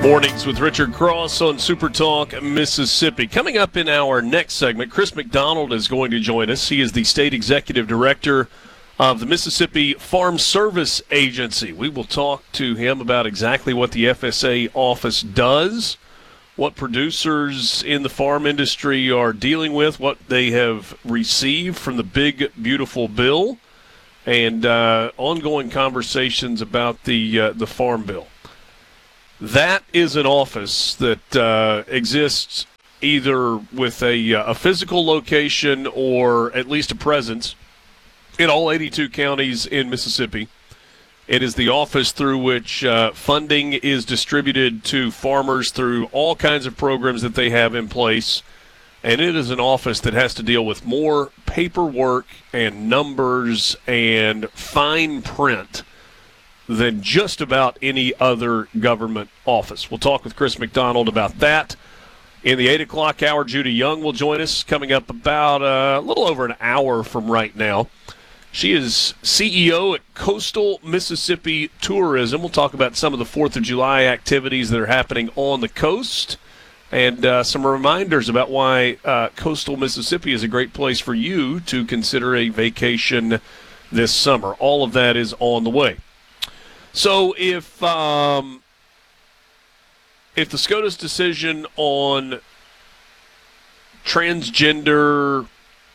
Mornings with Richard Cross on Super Talk Mississippi. Coming up in our next segment, Chris McDonald is going to join us. He is the State Executive Director of the Mississippi Farm Service Agency. We will talk to him about exactly what the FSA office does, what producers in the farm industry are dealing with, what they have received from the big, beautiful bill, and ongoing conversations about the Farm Bill. That is an office that exists either with a physical location or at least a presence in all 82 counties in Mississippi. It is the office through which funding is distributed to farmers through all kinds of programs that they have in place. And it is an office that has to deal with more paperwork and numbers and fine print than just about any other government office. We'll talk with Chris McDonald about that. In the 8 o'clock hour, Judy Young will join us, coming up about a little over an hour from right now. She is CEO at Coastal Mississippi Tourism. We'll talk about some of the 4th of July activities that are happening on the coast and some reminders about why Coastal Mississippi is a great place for you to consider a vacation this summer. All of that is on the way. So if the SCOTUS decision on transgender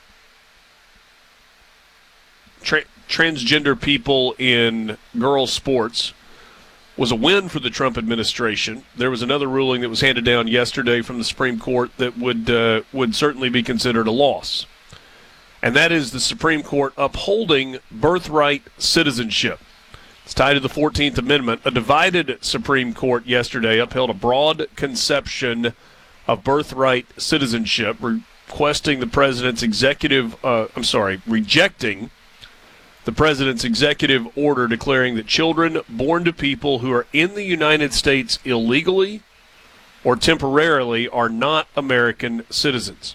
people in girls' sports was a win for the Trump administration, there was another ruling that was handed down yesterday from the Supreme Court that would certainly be considered a loss. And that is the Supreme Court upholding birthright citizenship. It's tied to the 14th Amendment. A divided Supreme Court yesterday upheld a broad conception of birthright citizenship, rejecting the president's executive order declaring that children born to people who are in the United States illegally or temporarily are not American citizens.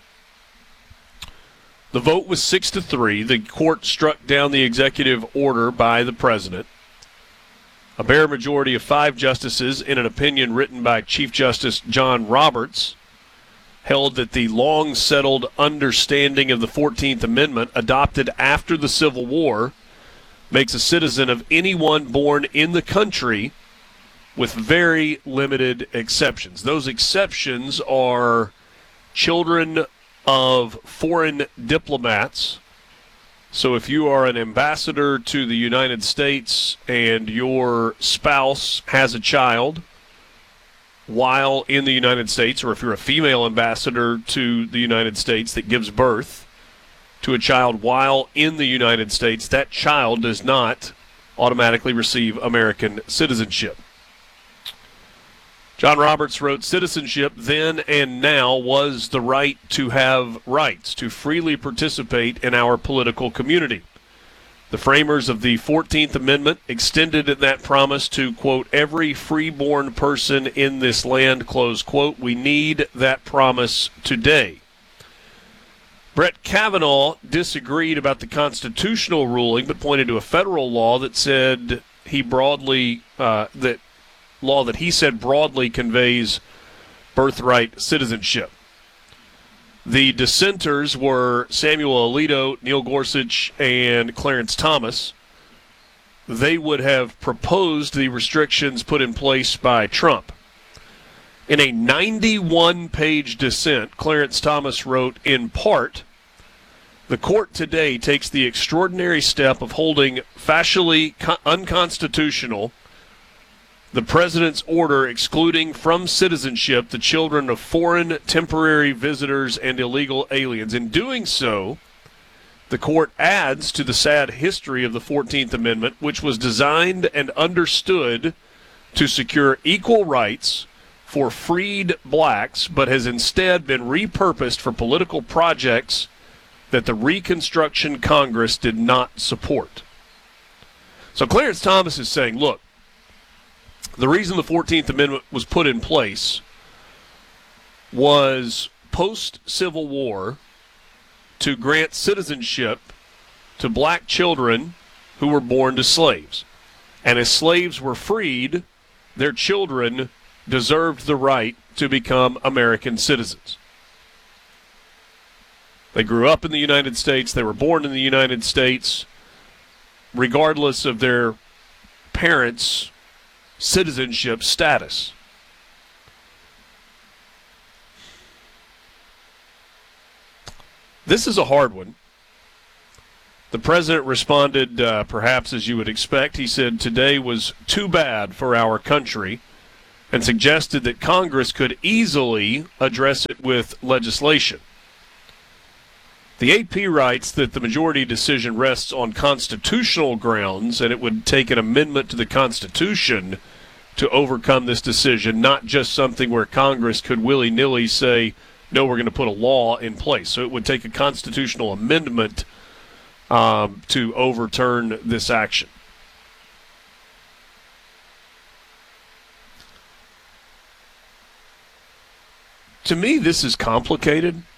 The vote was 6-3. The court struck down the executive order by the president. A bare majority of 5 justices, in an opinion written by Chief Justice John Roberts, held that the long-settled understanding of the 14th Amendment, adopted after the Civil War, makes a citizen of anyone born in the country with very limited exceptions. Those exceptions are children of foreign diplomats. So if you are an ambassador to the United States and your spouse has a child while in the United States, or if you're a female ambassador to the United States that gives birth to a child while in the United States, that child does not automatically receive American citizenship. John Roberts wrote, "Citizenship then and now was the right to have rights, to freely participate in our political community. The framers of the 14th Amendment extended that promise to, quote, every freeborn person in this land, close quote. We need that promise today." Brett Kavanaugh disagreed about the constitutional ruling, but pointed to a federal law that said broadly conveys birthright citizenship. The dissenters were Samuel Alito, Neil Gorsuch, and Clarence Thomas. They would have proposed the restrictions put in place by Trump. In a 91-page dissent, Clarence Thomas wrote, in part, "The court today takes the extraordinary step of holding facially unconstitutional the president's order excluding from citizenship the children of foreign temporary visitors and illegal aliens. In doing so, the court adds to the sad history of the 14th Amendment, which was designed and understood to secure equal rights for freed blacks, but has instead been repurposed for political projects that the Reconstruction Congress did not support." So Clarence Thomas is saying, look, the reason the 14th Amendment was put in place was post-Civil War to grant citizenship to black children who were born to slaves. And as slaves were freed, their children deserved the right to become American citizens. They grew up in the United States. They were born in the United States. Regardless of their parents' citizenship status. This is a hard one. The president responded, perhaps as you would expect. He said today was too bad for our country and suggested that Congress could easily address it with legislation. The AP writes that the majority decision rests on constitutional grounds, and it would take an amendment to the Constitution to overcome this decision, not just something where Congress could willy-nilly say, no, we're going to put a law in place. So it would take a constitutional amendment to overturn this action. To me, this is complicated.